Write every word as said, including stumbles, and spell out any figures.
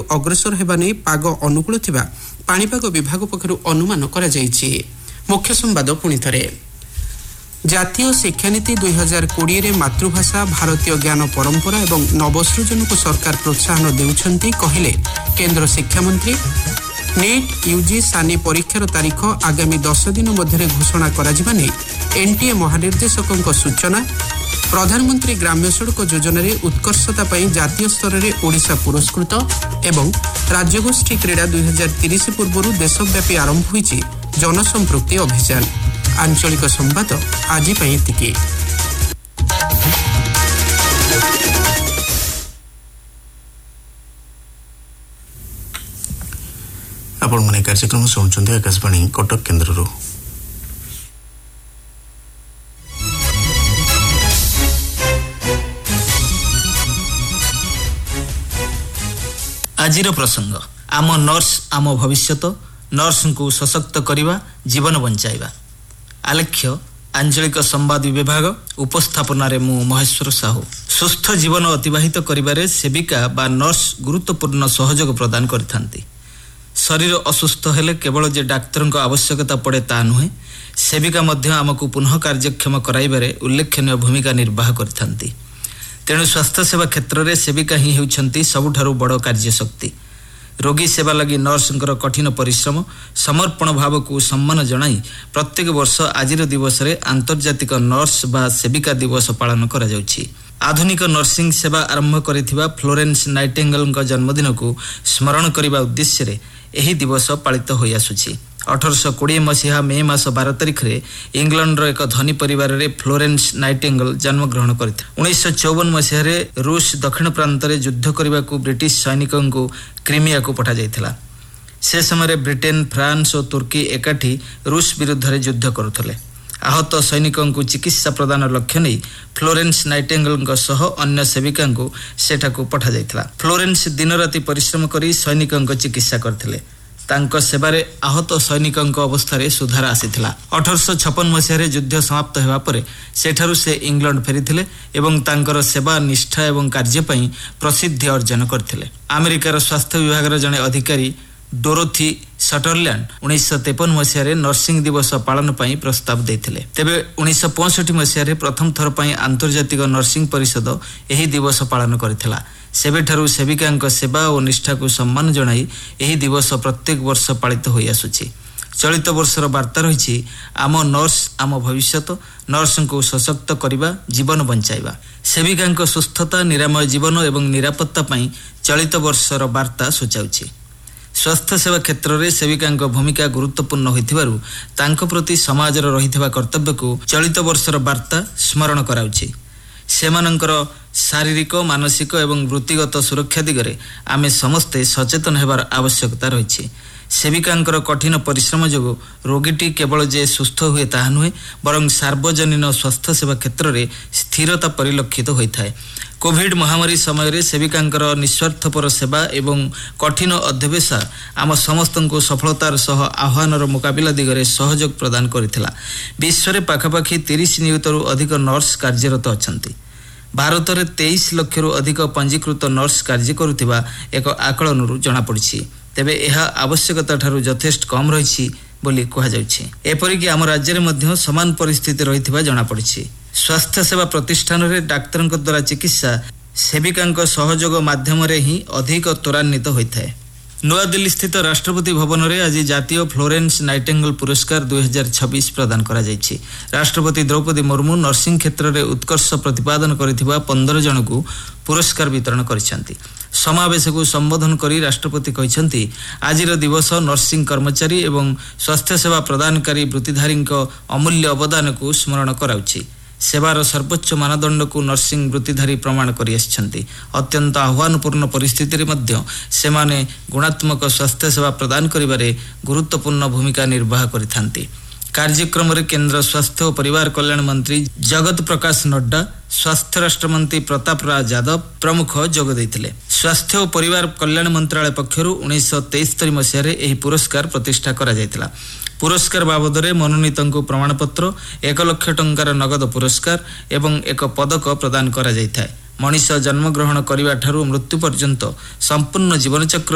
अग्रसर हेबा नै पाग अनुकूल थिबा पाणीपाग विभाग पक्षरु अनुमान करा जायछि। मुख्य संवाद पुणी थरे। जातीय शिक्षानीति दुई हजार कोड़े रे मातृभाषा भारतीय ज्ञान परंपरा एवं नवसृजन को सरकार प्रोत्साहन देउछंती कहिले केंद्र शिक्षा मंत्री। नीट यूजी सानी परीक्षार तारीख आगामी दस दिन मध्य घोषणा करा नै एनटीए महानिर्देशकों सूचना। प्रधानमंत्री ग्राम्य सड़क योजन उत्कर्षता जातीय स्तर में ओडिशा पुरस्कृत एवं राज्यगोष्ठी क्रीड़ा दुई हजार तीस पूर्व देशव्यापी आरंभ होईछि जनसंपृक्ति अभियान। आंचलिक संवाद आज एतिकी। आपण माने कार्यक्रम सुनुचंदी आकाशवाणी कटक केन्द्ररू। आजिर प्रसंग आम नर्स आम भविष्यत नर्स को सशक्त करवा जीवन बंचाइबा। आलेख्य आंचलिक संवाद विभाग उपस्थापन मु महेश्वर साहू। सुस्थ जीवन अतिबाहित करिबारे सेविका बा नर्स गुरुत्वपूर्ण सहयोग प्रदान करिथांती। शरीर असुस्थ हेले केवल जे डाक्तर को आवश्यकता पड़े ता नुहे सेविका मध्य आमको पुनः कार्यक्षम कराइबारे उल्लेखनीय भूमिका निर्वाह करिथांती। तेणु स्वास्थ्य सेवा क्षेत्र में सेविका ही होउछंती सबुठारु बड़ कार्यशक्ति। रोगी सेवा लगी नर्संकर कठिन परिश्रम समर्पण भाव को सम्मान जणाई प्रत्येक वर्ष आजिर दिवस रे आंतर्जातिक नर्स बा सेविका दिवस पालन करा जाउछि। आधुनिक नर्सिंग सेवा आरंभ करिथिबा फ्लोरेंस नाइटिंगेल जन्मदिन को स्मरण करने उद्देश्य रे एही दिवस पालित होई आसुछि। अठारश कोड़े मसीहा मे मास बार तारिख रे इंग्लैंड रो एक धनी परिवार रे फ्लोरेंस नाइटिंगेल जन्म ग्रहण करथिले। उन्नीस सौ चौवन मसीहा रे रूस दक्षिण प्रांत रे युद्ध करने को ब्रिटिश सैनिकों को क्रीमिया को पठा जाइथिला। से समय ब्रिटेन फ्रांस और तुर्की एकाठी रूस विरुद्ध रे युद्ध करुथिले। आहत सैनिकों को चिकित्सा प्रदान लक्ष्य नहीं फ्लोरेंस नाइटिंगेल सह अन्य सेविका को सेठा को पठा जाइथिला। फ्लोरेंस दिन राति परिश्रम करी सैनिकों को चिकित्सा करथिले। तांको सेबारे आहत सैनिकों अवस्था रे सुधार आसीथिला। अठारश छप्पन मसीह युद्ध समाप्त हेबा परे सेठारु से इंग्लैंड फेरिथिले एवं तांकर सेवा निष्ठा एवं कार्य पई प्रसिद्धि अर्जन करथिले। अमेरिकार स्वास्थ्य विभाग जने अधिकारी डोरोथी सटरलैंड उन्नीस सौ तेपन मसीह नर्सिंग दिवस पालन पई प्रस्ताव देथिले। तेबे उन्नीस सौ पैंसठ मसीह प्रथम थर पई आंतर्जातिक नर्सिंग परिषद एही दिवस पालन करथिला। सेबेठारु सेविका सेवा और निष्ठा को सम्मान जणाई एही दिवस प्रत्येक वर्ष पालित होई आसुछि। चलित वर्षर वार्ता रही आम नर्स आम भविष्यत नर्स को सशक्त करवा जीवन बंचाइबा। सेविका सुस्थता निरामय जीवन एवं निरापत्ता पई चलित वर्षर वार्ता सूचाउछि। स्वास्थ्य सेवा क्षेत्र में सेविका भूमिका गुरुत्वपूर्ण होइथिबारु तांको प्रति समाजर रहिथिबा कर्तव्य को चलित वर्षर वार्ता स्मरण कराउछि। सेमानंकर शारीरिक मानसिक एवं वृत्तिगत सुरक्षा दिगरे आमे समस्ते सचेतन हेबार आवश्यकता रही। सेविकांकर कठिन परिश्रम जोगु रोगीटी केवल जे सुस्थ हुए ताहा नुहे बरं सार्वजनीन स्वास्थ्य सेवा क्षेत्र में स्थिरता परिलक्षित होता है। कोविड महामारी समय सेविकांकर निस्वार्थपर सेवा एवं कठिन अध्यवसाय आम समस्त को सफलतार सह आह्वानर मुकाबिला दिगरे सहयोग प्रदान करथिला। विश्व में पाखापाखि तीस नियुतरु अधिक नर्स कार्यरत अछंती। भारत में तेईस लक्ष रु अधिक पंजीकृत नर्स कार्य करुथिबा एक आकलन जना पड़ी। तेबे यह आवश्यकता ठारू यथेष्ट कम रही बोली कहा जाउछि। एपरिक आम राज्य में मध्य समान परिस्थिति रही जना पड़ी। स्वास्थ्य सेवा प्रतिष्ठान में डाक्तर द्वारा चिकित्सा सेविका सहयोग माध्यम ही अधिक त्वरान्वित होता है। नवा दिल्ली स्थित राष्ट्रपति भवन में आज जातीय फ्लोरेंस नाइटिंगेल पुरस्कार दुई हजार छब्बीस प्रदान करा जायछि। राष्ट्रपति द्रौपदी मुर्मू नर्सिंग क्षेत्र में उत्कर्ष प्रतिपादन करिथिबा पंद्रह जन को पुरस्कार वितरण करिसेंति। समावेश को संबोधन करी राष्ट्रपति कहिसेंति आजिर दिवस नर्सिंग कर्मचारी एवं स्वास्थ्य सेवा प्रदानकारी वृत्तिधारी अमूल्य अवदान को स्मरण कराउछि। सेवार सर्वोच्च मानदंड को नर्सिंग वृत्तिधारी प्रमाण करि आछंती। अत्यंत आह्वानपूर्ण परिस्थिति मध्य सेमाने गुणात्मक स्वास्थ्य सेवा प्रदान करिबारे गुरुत्वपूर्ण भूमिका निर्वाह करिथांती। कार्यक्रम में केंद्र स्वास्थ्य और परिवार कल्याण मंत्री जगत प्रकाश नड्डा, स्वास्थ्य राष्ट्र मंत्री प्रताप राज यादव प्रमुख जोग देइथिले। स्वास्थ्य और परिवार कल्याण मंत्रालय पक्षरु उन्नीस सौ तेस्तरी मसीह एही पुरस्कार प्रतिष्ठा करा जायतिला। पुरस्कार बाबद में मनोनीत को प्रमाणपत्र एक लक्ष टंकार नगद पुरस्कार एवं एक पदक प्रदान करा जायଥାଏ। मनीष जन्मग्रहण करने ठारू मृत्यु पर्यंत संपूर्ण जीवन चक्र